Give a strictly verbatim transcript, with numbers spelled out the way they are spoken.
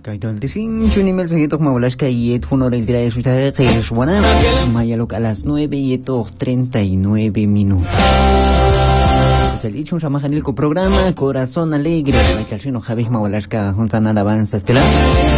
Sin chunimel sujeto maulaska y et honor el día de su Juana Mayalok a las nueve y eto treinta y nueve minutos. El dicho un programa Corazón Alegre, el chino Javis Maulaska Juntan Alabanza Estelar.